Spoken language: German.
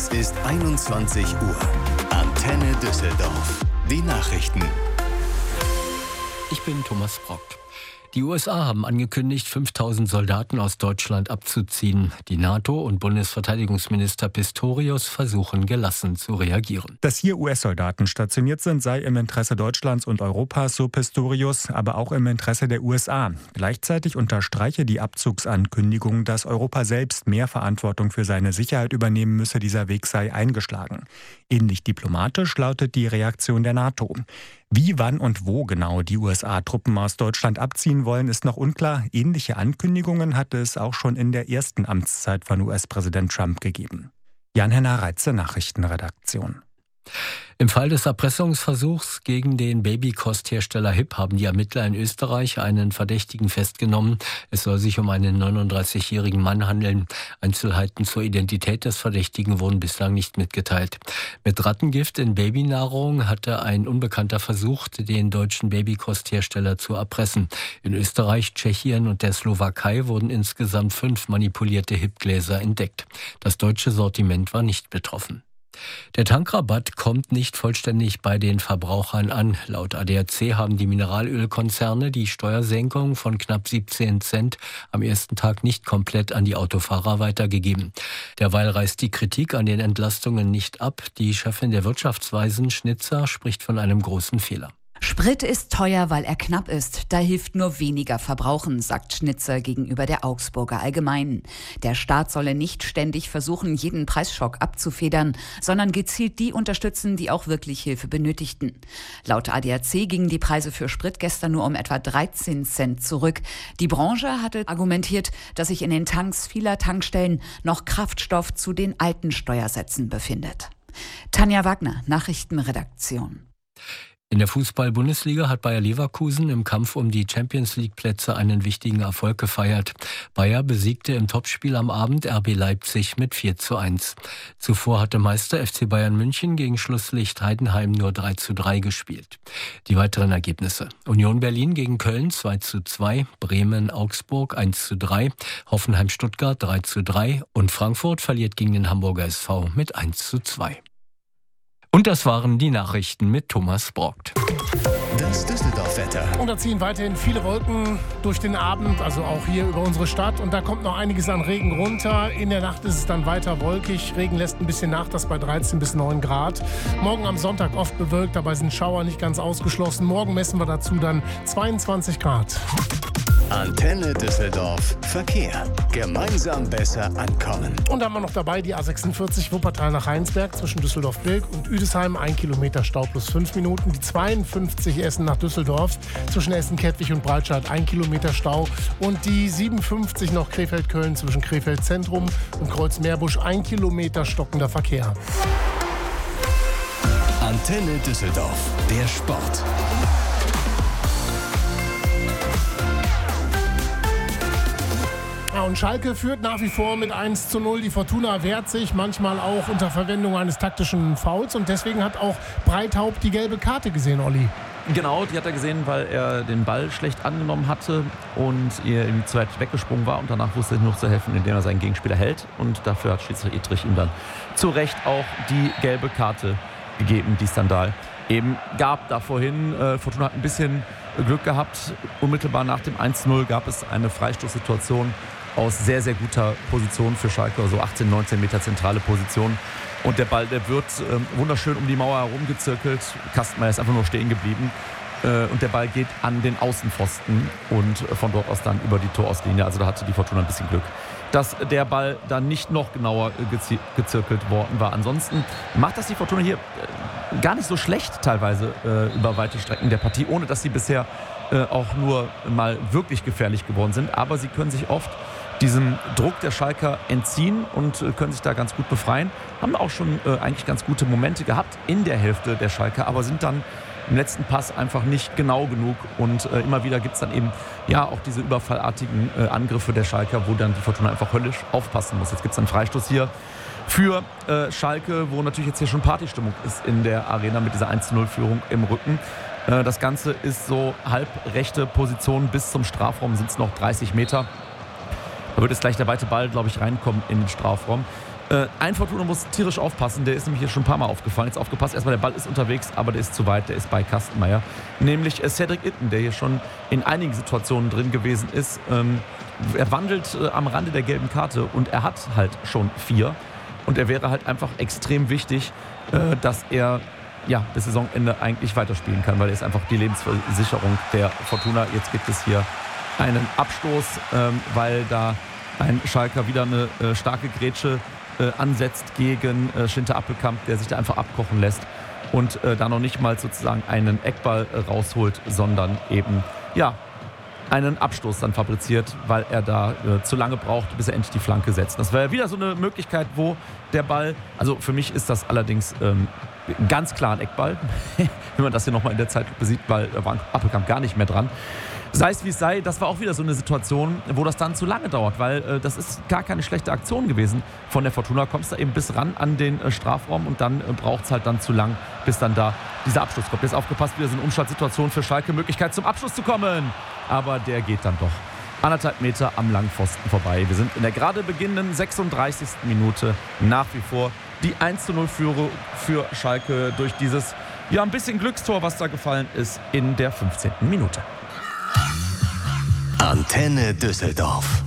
Es ist 21 Uhr. Antenne Düsseldorf. Die Nachrichten. Ich bin Thomas Brock. Die USA haben angekündigt, 5000 Soldaten aus Deutschland abzuziehen. Die NATO und Bundesverteidigungsminister Pistorius versuchen gelassen zu reagieren. Dass hier US-Soldaten stationiert sind, sei im Interesse Deutschlands und Europas, so Pistorius, aber auch im Interesse der USA. Gleichzeitig unterstreiche die Abzugsankündigung, dass Europa selbst mehr Verantwortung für seine Sicherheit übernehmen müsse. Dieser Weg sei eingeschlagen. Ähnlich diplomatisch lautet die Reaktion der NATO. Wie, wann und wo genau die USA-Truppen aus Deutschland abziehen wollen, ist noch unklar. Ähnliche Ankündigungen hatte es auch schon in der ersten Amtszeit von US-Präsident Trump gegeben. Jan-Henner Reitze, Nachrichtenredaktion. Im Fall des Erpressungsversuchs gegen den Babykosthersteller HIP haben die Ermittler in Österreich einen Verdächtigen festgenommen. Es soll sich um einen 39-jährigen Mann handeln. Einzelheiten zur Identität des Verdächtigen wurden bislang nicht mitgeteilt. Mit Rattengift in Babynahrung hatte ein Unbekannter versucht, den deutschen Babykosthersteller zu erpressen. In Österreich, Tschechien und der Slowakei wurden insgesamt 5 manipulierte HIP-Gläser entdeckt. Das deutsche Sortiment war nicht betroffen. Der Tankrabatt kommt nicht vollständig bei den Verbrauchern an. Laut ADAC haben die Mineralölkonzerne die Steuersenkung von knapp 17 Cent am ersten Tag nicht komplett an die Autofahrer weitergegeben. Derweil reißt die Kritik an den Entlastungen nicht ab. Die Chefin der Wirtschaftsweisen, Schnitzer, spricht von einem großen Fehler. Sprit ist teuer, weil er knapp ist. Da hilft nur weniger Verbrauchen, sagt Schnitzer gegenüber der Augsburger Allgemeinen. Der Staat solle nicht ständig versuchen, jeden Preisschock abzufedern, sondern gezielt die unterstützen, die auch wirklich Hilfe benötigten. Laut ADAC gingen die Preise für Sprit gestern nur um etwa 13 Cent zurück. Die Branche hatte argumentiert, dass sich in den Tanks vieler Tankstellen noch Kraftstoff zu den alten Steuersätzen befindet. Tanja Wagner, Nachrichtenredaktion. In der Fußball-Bundesliga hat Bayer Leverkusen im Kampf um die Champions-League-Plätze einen wichtigen Erfolg gefeiert. Bayer besiegte im Topspiel am Abend RB Leipzig mit 4:1. Zuvor hatte Meister FC Bayern München gegen Schlusslicht Heidenheim nur 3:3 gespielt. Die weiteren Ergebnisse: Union Berlin gegen Köln 2:2, Bremen-Augsburg 1:3, Hoffenheim-Stuttgart 3:3 und Frankfurt verliert gegen den Hamburger SV mit 1:2. Und das waren die Nachrichten mit Thomas Brockt. Das Düsseldorf-Wetter. Und da ziehen weiterhin viele Wolken durch den Abend, also auch hier über unsere Stadt. Und da kommt noch einiges an Regen runter. In der Nacht ist es dann weiter wolkig. Regen lässt ein bisschen nach, das bei 13 bis 9 Grad. Morgen am Sonntag oft bewölkt, dabei sind Schauer nicht ganz ausgeschlossen. Morgen messen wir dazu dann 22 Grad. Antenne Düsseldorf. Verkehr. Gemeinsam besser ankommen. Und dann haben wir noch dabei die A46 Wuppertal nach Rheinsberg zwischen Düsseldorf-Bilk und Üdesheim. 1 Kilometer Stau plus 5 Minuten. Die 52 Essen nach Düsseldorf zwischen Essen-Kettwig und Breitscheid. 1 Kilometer Stau. Und die 57 noch Krefeld-Köln zwischen Krefeld-Zentrum und Kreuz-Meerbusch. 1 Kilometer stockender Verkehr. Antenne Düsseldorf. Der Sport. Ja, und Schalke führt nach wie vor mit 1:0. Die Fortuna wehrt sich, manchmal auch unter Verwendung eines taktischen Fouls. Und deswegen hat auch Breithaupt die gelbe Karte gesehen, Olli. Genau, die hat er gesehen, weil er den Ball schlecht angenommen hatte und er irgendwie zu weit weggesprungen war. Und danach wusste er nur zu helfen, indem er seinen Gegenspieler hält. Und dafür hat Schiedsrichter Ittrich ihm dann zu Recht auch die gelbe Karte gegeben, die es dann da eben gab. Da vorhin, Fortuna hat ein bisschen Glück gehabt. Unmittelbar nach dem 1:0 gab es eine Freistoßsituation aus sehr, sehr guter Position für Schalke, also 18, 19 Meter zentrale Position. Und der Ball, der wird wunderschön um die Mauer herumgezirkelt. Kastenmeier ist einfach nur stehen geblieben. Und der Ball geht an den Außenpfosten und von dort aus dann über die Torauslinie. Also da hatte die Fortuna ein bisschen Glück, dass der Ball dann nicht noch genauer gezirkelt worden war. Ansonsten macht das die Fortuna hier gar nicht so schlecht teilweise über weite Strecken der Partie, ohne dass sie bisher auch nur mal wirklich gefährlich geworden sind. Aber sie können sich oft diesem Druck der Schalker entziehen und können sich da ganz gut befreien. Haben auch schon eigentlich ganz gute Momente gehabt in der Hälfte der Schalker, aber sind dann im letzten Pass einfach nicht genau genug. Und immer wieder gibt es dann eben ja auch diese überfallartigen Angriffe der Schalker, wo dann die Fortuna einfach höllisch aufpassen muss. Jetzt gibt es einen Freistoß hier für Schalke, wo natürlich jetzt hier schon Partystimmung ist in der Arena mit dieser 1:0-Führung im Rücken. Das Ganze ist so halbrechte Position, bis zum Strafraum sind es noch 30 Meter. Da wird jetzt gleich der weite Ball, glaube ich, reinkommen in den Strafraum. Ein Fortuna muss tierisch aufpassen, der ist nämlich hier schon ein paar Mal aufgefallen. Jetzt aufgepasst, erstmal der Ball ist unterwegs, aber der ist zu weit, der ist bei Kastenmeier. Nämlich Cedric Itten, der hier schon in einigen Situationen drin gewesen ist. Er wandelt am Rande der gelben Karte und er hat halt schon 4. Und er wäre halt einfach extrem wichtig, dass er bis Saisonende eigentlich weiterspielen kann, weil er ist einfach die Lebensversicherung der Fortuna. Jetzt gibt es hier einen Abstoß, weil da ein Schalker wieder eine starke Grätsche ansetzt gegen Schinter Appelkamp, der sich da einfach abkochen lässt und da noch nicht mal sozusagen einen Eckball rausholt, sondern eben einen Abstoß dann fabriziert, weil er da zu lange braucht, bis er endlich die Flanke setzt. Das wäre wieder so eine Möglichkeit, wo der Ball, also für mich ist das allerdings ganz klar ein Eckball, wenn man das hier nochmal in der Zeitlupe sieht, weil da war Appelkamp gar nicht mehr dran. Sei es wie es sei, das war auch wieder so eine Situation, wo das dann zu lange dauert, weil das ist gar keine schlechte Aktion gewesen von der Fortuna. Kommst da eben bis ran an den Strafraum und dann braucht es halt dann zu lang, bis dann da dieser Abschluss kommt. Jetzt aufgepasst, wieder so eine Umschaltsituation für Schalke, Möglichkeit zum Abschluss zu kommen. Aber der geht dann doch 1,5 Meter am Langpfosten vorbei. Wir sind in der gerade beginnenden 36. Minute. Nach wie vor die 1:0-Führung für Schalke durch dieses ein bisschen Glückstor, was da gefallen ist in der 15. Minute. Antenne Düsseldorf.